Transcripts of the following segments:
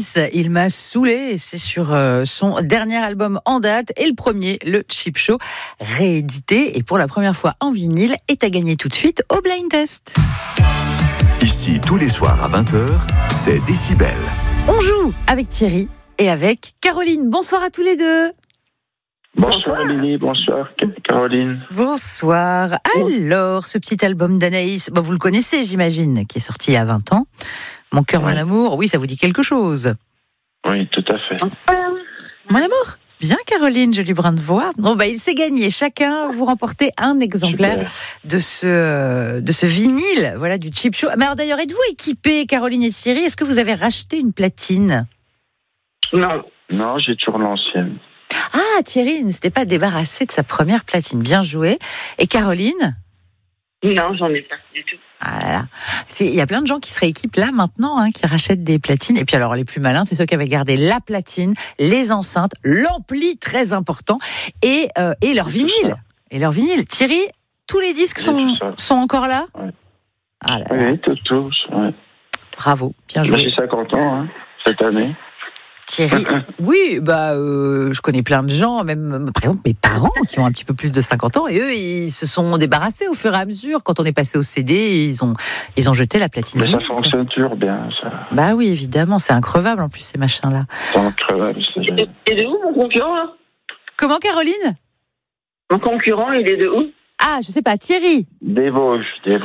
Anaïs, il m'a saoulé. C'est sur son dernier album en date et le premier, le Cheap Show, réédité et pour la première fois en vinyle, est à gagner tout de suite au Blind Test. Ici, tous les soirs à 20h, c'est Décibel. On joue avec Thierry et avec Caroline. Bonsoir à tous les deux. Bonsoir Lily, bonsoir Caroline. Bonsoir. Alors, ce petit album d'Anaïs, vous le connaissez, j'imagine, qui est sorti il y a 20 ans. Mon cœur, mon amour, oui, ça vous dit quelque chose? Oui, tout à fait. Mon amour? Bien, Caroline, jolie brin de voix. Bon, il s'est gagné. Chacun, vous remportez un exemplaire de ce vinyle, voilà, du Cheap Show. Mais alors, d'ailleurs, êtes-vous équipés, Caroline et Thierry? Est-ce que vous avez racheté une platine? Non, j'ai toujours l'ancienne. Ah, Thierry ne s'était pas débarrassé de sa première platine. Bien joué. Et Caroline? Non, j'en ai pas du tout. Ah là là. Il y a plein de gens qui se rééquipent là maintenant, qui rachètent des platines. Et puis alors les plus malins, c'est ceux qui avaient gardé la platine, les enceintes, l'ampli très important et leur vinyle. Et leur vinyle. Thierry, tous les disques sont encore là? Ouais. Ah là là. Oui, tous. Ouais. Bravo, bien joué. J'ai 50 ans cette année. Thierry, oui, je connais plein de gens, même par exemple mes parents qui ont un petit peu plus de 50 ans, et eux, ils se sont débarrassés au fur et à mesure. Quand on est passé au CD, ils ont jeté la platine. Mais ça fonctionne toujours bien, ça. Bah oui, évidemment, c'est increvable en plus ces machins-là. C'est increvable, c'est génial. Et de où mon concurrent là? Comment, Caroline? Mon concurrent, il est de où? Ah, je sais pas, Thierry. Des Vosges.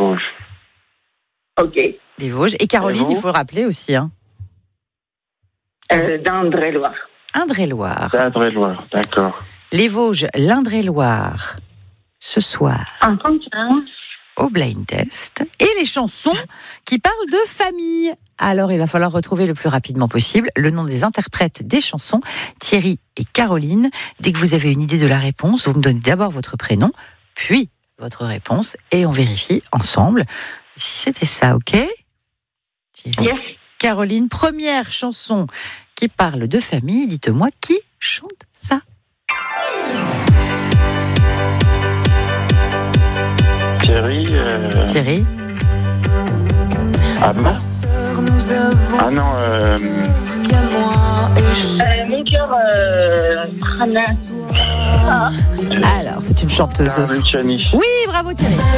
Ok. Les Vosges. Et Caroline, il faut le rappeler aussi, D'Indre-et-Loire. Indre-et-Loire. D'Indre-et-Loire, d'accord. Les Vosges, l'Indre-et-Loire. Ce soir, au Blind Test. Et les chansons qui parlent de famille. Alors, il va falloir retrouver le plus rapidement possible le nom des interprètes des chansons, Thierry et Caroline. Dès que vous avez une idée de la réponse, vous me donnez d'abord votre prénom, puis votre réponse, et on vérifie ensemble si c'était ça, ok? Thierry. Yes. Caroline, première chanson qui parle de famille. Dites-moi qui chante ça. Thierry. Thierry. Ah non. Ah non. Mon cœur. Alors, c'est une chanteuse. Luciani. Oui, bravo Thierry.